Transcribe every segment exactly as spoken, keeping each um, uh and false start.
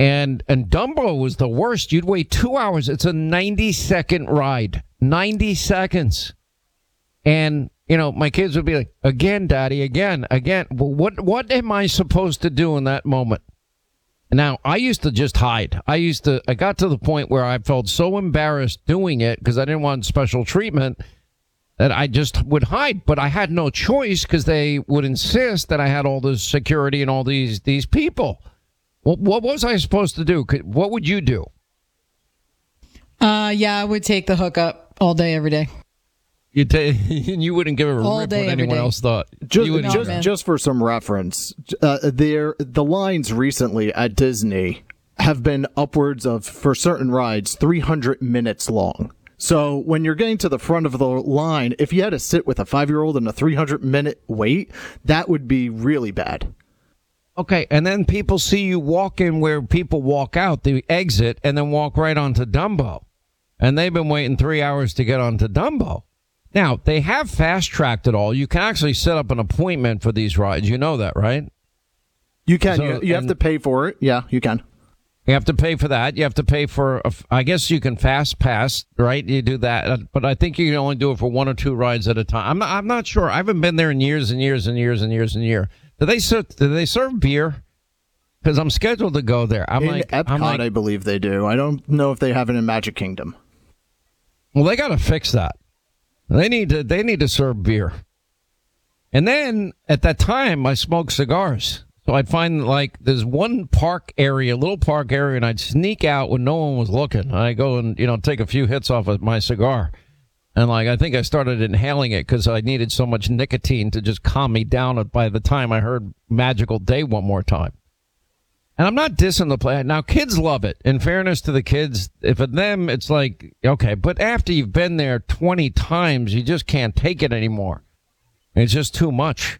And and Dumbo was the worst. You'd wait two hours. It's a ninety second ride. ninety seconds. And, you know, my kids would be like, again, Daddy, again, again. Well, what, what am I supposed to do in that moment? Now, I used to just hide. I used to, I got to the point where I felt so embarrassed doing it because I didn't want special treatment that I just would hide. But I had no choice because they would insist that I had all this security and all these, these people. Well, what was I supposed to do? What would you do? Uh, yeah, I would take the hookup all day, every day. You ta- you wouldn't give a rip what anyone else thought. Just, no, just, just for some reference, uh, there the lines recently at Disney have been upwards of, for certain rides, three hundred minutes long. So when you're getting to the front of the line, if you had to sit with a five-year-old in a three hundred minute wait, that would be really bad. Okay, and then people see you walk in where people walk out, the exit, and then walk right onto Dumbo. And they've been waiting three hours to get onto Dumbo. Now, they have fast-tracked it all. You can actually set up an appointment for these rides. You know that, right? You can. So, you you have to pay for it. Yeah, you can. You have to pay for that. You have to pay for, a, I guess you can fast pass, right? You do that. But I think you can only do it for one or two rides at a time. I'm not, I'm not sure. I haven't been there in years and years and years and years and years. Do they serve, do they serve beer? Because I'm scheduled to go there. I'm in like, Epcot, I'm like, I believe they do. I don't know if they have it in Magic Kingdom. Well, they got to fix that. They need to. They need to serve beer. And then at that time, I smoked cigars. So I'd find like there's one park area, little park area, and I'd sneak out when no one was looking. I go and you know take a few hits off of my cigar, and like I think I started inhaling it because I needed so much nicotine to just calm me down. By the time I heard "Magical Day" one more time. And I'm not dissing the play. Now, kids love it. In fairness to the kids, if at them, it's like, okay. But after you've been there twenty times, you just can't take it anymore. It's just too much.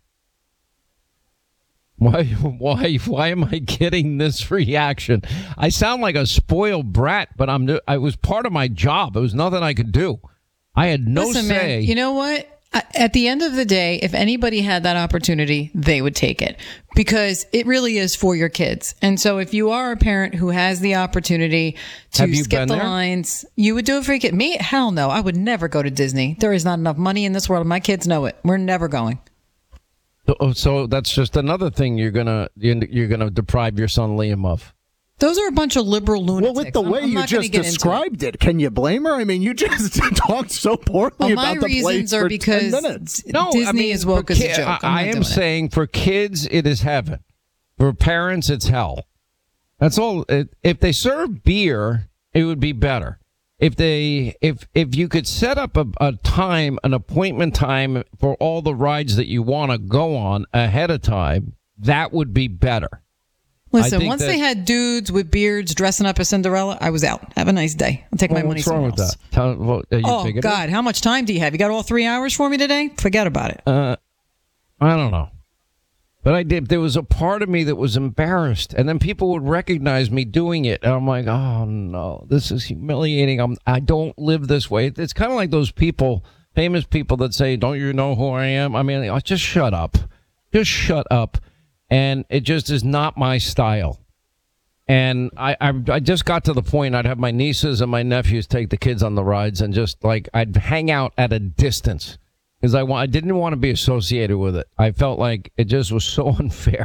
Why, why, why am I getting this reaction? I sound like a spoiled brat, but I'm, I was part of my job. It was nothing I could do. I had no Listen, say. Man, you know what? At the end of the day, if anybody had that opportunity, they would take it because it really is for your kids. And so if you are a parent who has the opportunity to skip the there? lines, you would do it for your kid. Me? Hell no. I would never go to Disney. There is not enough money in this world. My kids know it. We're never going. So, so that's just another thing you're gonna you're gonna deprive your son Liam of. Those are a bunch of liberal lunatics. Well, with the way I'm, I'm you just described it. it, can you blame her? I mean, you just talked so poorly well, about the place My reasons are because no, Disney I mean, is woke as ki- a joke. I, I am saying it. For kids, it is heaven. For parents, it's hell. That's all. It, if they serve beer, it would be better. If they, if if you could set up a, a time, an appointment time for all the rides that you want to go on ahead of time, that would be better. Listen, once that, they had dudes with beards dressing up as Cinderella, I was out. Have a nice day. I'll take well, my money what's wrong with else. that? Tell, well, oh, God. How much time do you have? You got all three hours for me today? Forget about it. Uh, I don't know. But I did. There was a part of me that was embarrassed. And then people would recognize me doing it. And I'm like, oh, no, this is humiliating. I'm, I don't live this way. It's kind of like those people, famous people that say, don't you know who I am? I mean, just shut up. Just shut up. And it just is not my style. And I, I I just got to the point I'd have my nieces and my nephews take the kids on the rides and just like I'd hang out at a distance because I, I didn't want to be associated with it. I felt like it just was so unfair.